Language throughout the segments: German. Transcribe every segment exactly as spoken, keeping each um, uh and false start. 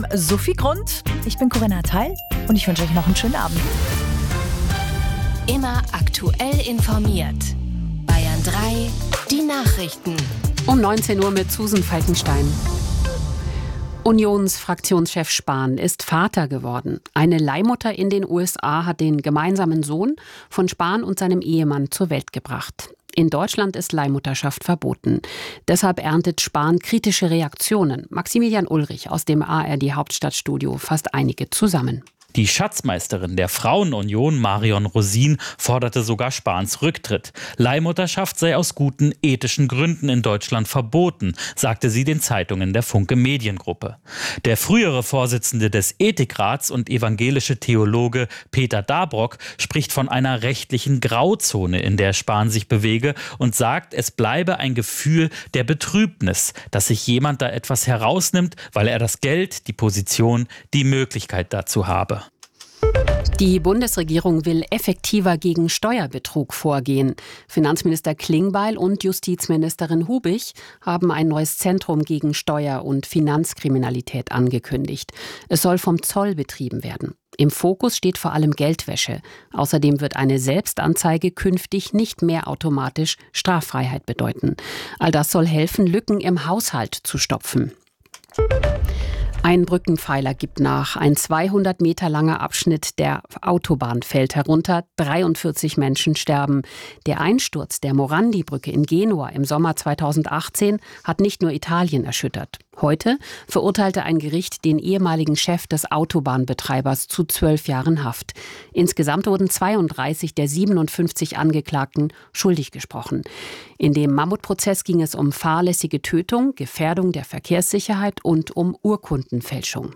Sophie Grund, ich bin Corinna Teil und ich wünsche euch noch einen schönen Abend. Immer aktuell informiert. Bayern drei, die Nachrichten. Um neunzehn Uhr mit Susan Falkenstein. Unionsfraktionschef Spahn ist Vater geworden. Eine Leihmutter in den U S A hat den gemeinsamen Sohn von Spahn und seinem Ehemann zur Welt gebracht. In Deutschland ist Leihmutterschaft verboten. Deshalb erntet Spahn kritische Reaktionen. Maximilian Ulrich aus dem A R D-Hauptstadtstudio fasst einige zusammen. Die Schatzmeisterin der Frauenunion, Marion Rosin, forderte sogar Spahns Rücktritt. Leihmutterschaft sei aus guten ethischen Gründen in Deutschland verboten, sagte sie den Zeitungen der Funke Mediengruppe. Der frühere Vorsitzende des Ethikrats und evangelische Theologe Peter Dabrock spricht von einer rechtlichen Grauzone, in der Spahn sich bewege, und sagt, es bleibe ein Gefühl der Betrübnis, dass sich jemand da etwas herausnimmt, weil er das Geld, die Position, die Möglichkeit dazu habe. Die Bundesregierung will effektiver gegen Steuerbetrug vorgehen. Finanzminister Klingbeil und Justizministerin Hubig haben ein neues Zentrum gegen Steuer- und Finanzkriminalität angekündigt. Es soll vom Zoll betrieben werden. Im Fokus steht vor allem Geldwäsche. Außerdem wird eine Selbstanzeige künftig nicht mehr automatisch Straffreiheit bedeuten. All das soll helfen, Lücken im Haushalt zu stopfen. Ein Brückenpfeiler gibt nach. Ein zweihundert Meter langer Abschnitt der Autobahn fällt herunter. dreiundvierzig Menschen sterben. Der Einsturz der Morandi-Brücke in Genua im Sommer zweitausendachtzehn hat nicht nur Italien erschüttert. Heute verurteilte ein Gericht den ehemaligen Chef des Autobahnbetreibers zu zwölf Jahren Haft. Insgesamt wurden zweiunddreißig der siebenundfünfzig Angeklagten schuldig gesprochen. In dem Mammutprozess ging es um fahrlässige Tötung, Gefährdung der Verkehrssicherheit und um Urkundenfälschung.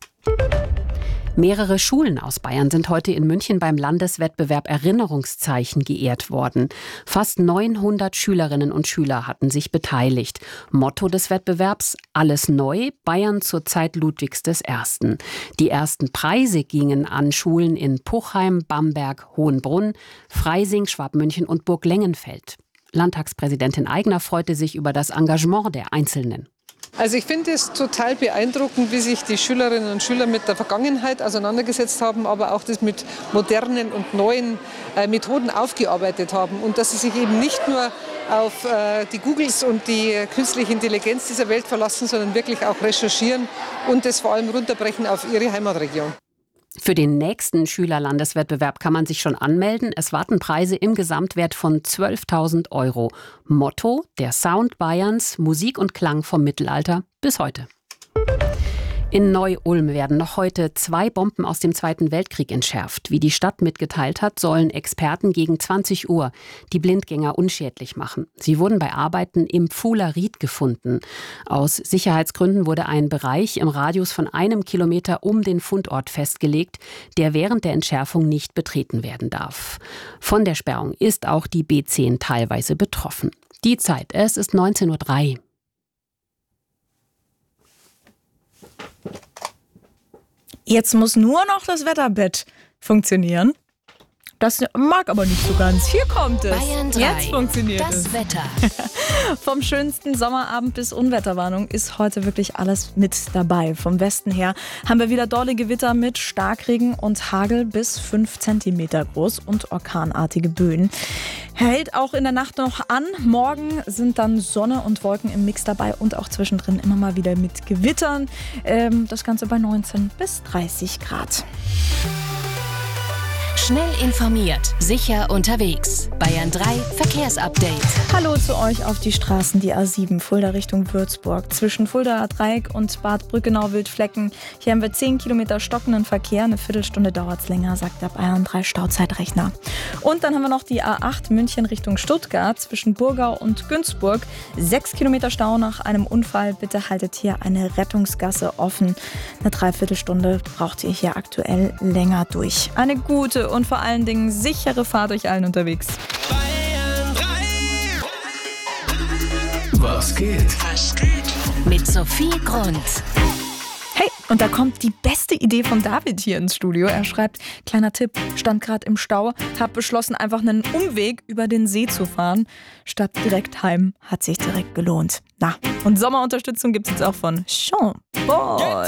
Mehrere Schulen aus Bayern sind heute in München beim Landeswettbewerb Erinnerungszeichen geehrt worden. Fast neunhundert Schülerinnen und Schüler hatten sich beteiligt. Motto des Wettbewerbs: Alles neu, Bayern zur Zeit Ludwigs des Ersten. Die ersten Preise gingen an Schulen in Puchheim, Bamberg, Hohenbrunn, Freising, Schwabmünchen und Burglengenfeld. Landtagspräsidentin Aigner freute sich über das Engagement der Einzelnen. Also ich finde es total beeindruckend, wie sich die Schülerinnen und Schüler mit der Vergangenheit auseinandergesetzt haben, aber auch das mit modernen und neuen äh, Methoden aufgearbeitet haben. Und dass sie sich eben nicht nur auf äh, die Googles und die künstliche Intelligenz dieser Welt verlassen, sondern wirklich auch recherchieren und das vor allem runterbrechen auf ihre Heimatregion. Für den nächsten Schülerlandeswettbewerb kann man sich schon anmelden. Es warten Preise im Gesamtwert von zwölftausend Euro. Motto: Der Sound Bayerns, Musik und Klang vom Mittelalter bis heute. In Neu-Ulm werden noch heute zwei Bomben aus dem Zweiten Weltkrieg entschärft. Wie die Stadt mitgeteilt hat, sollen Experten gegen zwanzig Uhr die Blindgänger unschädlich machen. Sie wurden bei Arbeiten im Pfuhler Ried gefunden. Aus Sicherheitsgründen wurde ein Bereich im Radius von einem Kilometer um den Fundort festgelegt, der während der Entschärfung nicht betreten werden darf. Von der Sperrung ist auch die B zehn teilweise betroffen. Die Zeit, es ist neunzehn Uhr drei. Jetzt muss nur noch das Wetterbett funktionieren. Das mag aber nicht so ganz. Hier kommt es. Bayern drei, Jetzt funktioniert das es. Wetter. Vom schönsten Sommerabend bis Unwetterwarnung ist heute wirklich alles mit dabei. Vom Westen her haben wir wieder dolle Gewitter mit Starkregen und Hagel bis fünf Zentimeter groß und orkanartige Böen. Hält auch in der Nacht noch an. Morgen sind dann Sonne und Wolken im Mix dabei und auch zwischendrin immer mal wieder mit Gewittern. Ähm, das Ganze bei neunzehn bis dreißig Grad. Schnell informiert, sicher unterwegs. Bayern drei Verkehrsupdate. Hallo zu euch auf die Straßen, die A sieben, Fulda Richtung Würzburg. Zwischen Fuldaer Dreieck und Bad Brückenau-Wildflecken. Hier haben wir zehn Kilometer stockenden Verkehr. Eine Viertelstunde dauert es länger, sagt der Bayern drei Stauzeitrechner. Und dann haben wir noch die A acht München Richtung Stuttgart. Zwischen Burgau und Günzburg. Sechs Kilometer Stau nach einem Unfall. Bitte haltet hier eine Rettungsgasse offen. Eine Dreiviertelstunde braucht ihr hier aktuell länger durch. Eine gute und vor allen Dingen sichere Fahrt euch allen unterwegs. Bayern drei. Was geht? Was geht? Mit Sophie Grund. Hey, und da kommt die beste Idee von David hier ins Studio. Er schreibt, kleiner Tipp, stand gerade im Stau, hab beschlossen, einfach einen Umweg über den See zu fahren. Statt direkt heim, hat sich direkt gelohnt. Na, und Sommerunterstützung gibt's jetzt auch von Sean Boy.